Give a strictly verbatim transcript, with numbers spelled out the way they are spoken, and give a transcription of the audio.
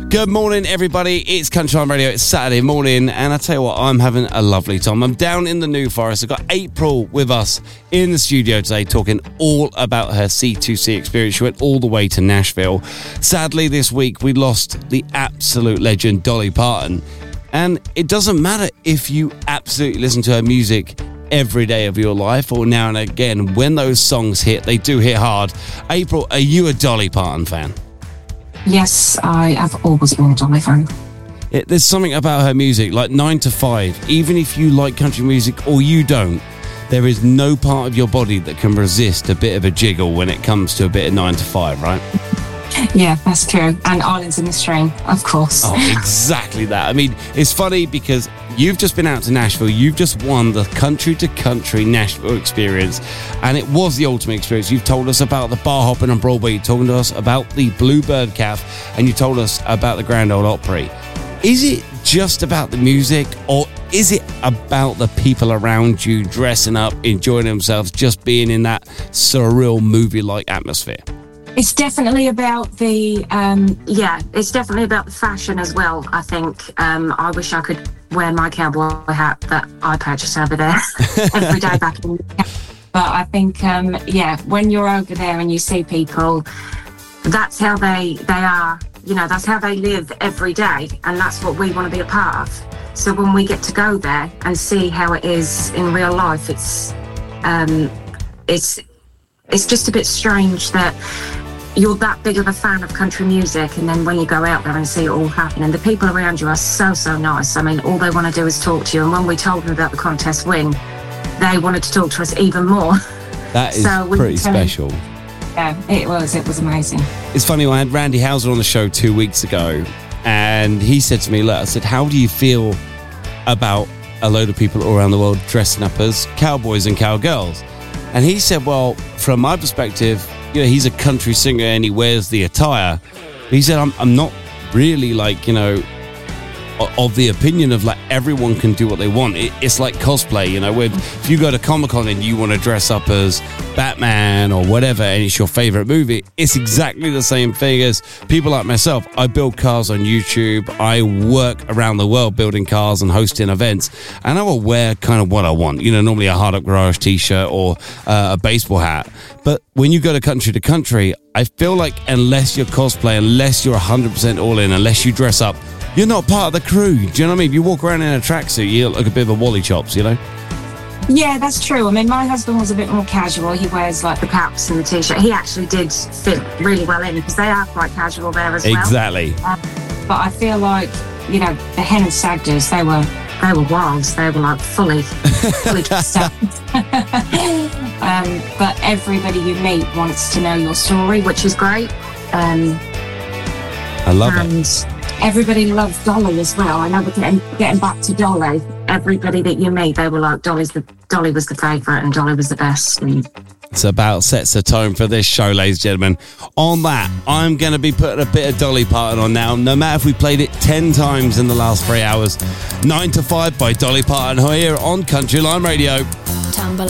Good morning, everybody. It's Country Line Radio. It's Saturday morning, and I tell you what, I'm having a lovely time. I'm down in the New Forest. I've got April with us in the studio today, talking all about her C two C experience. She went all the way to Nashville. Sadly, this week we lost the absolute legend Dolly Parton, and it doesn't matter if you absolutely listen to her music every day of your life or now and again. When those songs hit, they do hit hard. April, are you a Dolly Parton fan? Yes, I have always been a Dolly fan. It, there's something about her music, like nine to five. Even if you like country music or you don't, there is no part of your body that can resist a bit of a jiggle when it comes to a bit of nine to five, right? Yeah, that's true. And Islands in the Stream, of course. Oh, exactly that. I mean, it's funny because you've just been out to Nashville. You've just won the country to country Nashville experience. And it was the ultimate experience. You've told us about the bar hopping on Broadway. You're talking to us about the Bluebird Cafe. And you told us about the Grand Ole Opry. Is it just about the music, or is it about the people around you dressing up, enjoying themselves, just being in that surreal movie-like atmosphere? It's definitely about the, um, yeah, it's definitely about the fashion as well, I think. Um, I wish I could wear my cowboy hat that I purchased over there every day back in. But I think, um, yeah, when you're over there and you see people, that's how they, they are, you know, that's how they live every day. And that's what we want to be a part of. So when we get to go there and see how it is in real life, it's, um, it's, it's just a bit strange that you're that big of a fan of country music, and then when you go out there and see it all happen, and the people around you are so, so nice. I mean, all they want to do is talk to you. And when we told them about the contest win, they wanted to talk to us even more. That is so pretty special. Yeah, it was. It was amazing. It's funny, I had Randy Houser on the show two weeks ago, and he said to me, look, I said, how do you feel about a load of people all around the world dressing up as cowboys and cowgirls? And he said, well, from my perspective, you know, he's a country singer and he wears the attire. He said, I'm, I'm not really like, you know, of the opinion of like everyone can do what they want. It, it's like cosplay, you know, where if you go to Comic-Con and you want to dress up as Batman or whatever and it's your favorite movie, it's exactly the same thing as people like myself. I build cars on YouTube. I work around the world building cars and hosting events, and I will wear kind of what I want, you know, normally a Hard Up Garage t-shirt or uh, a baseball hat. But when you go to country to country, I feel like unless you're cosplay, unless you're one hundred percent all in, unless you dress up, you're not part of the crew. Do you know what I mean? If you walk around in a tracksuit, you look like a bit of a Wally Chops, you know? Yeah, that's true. I mean, my husband was a bit more casual. He wears like the caps and the t-shirt. He actually did fit really well in because they are quite casual there as well. Exactly. Um, but I feel like, you know, the Hen and Stagders, they were they were wild. They were like fully, fully dressed up. um, but everybody you meet wants to know your story, which is great. Um, I love and it. Everybody loves Dolly as well. I know we're getting, getting back to Dolly. Everybody that you meet, they were like, Dolly's the, Dolly was the favourite and Dolly was the best. And it's about sets the tone for this show, ladies and gentlemen. On that, I'm going to be putting a bit of Dolly Parton on now, no matter if we played it ten times in the last three hours. nine to five by Dolly Parton here on Country Line Radio.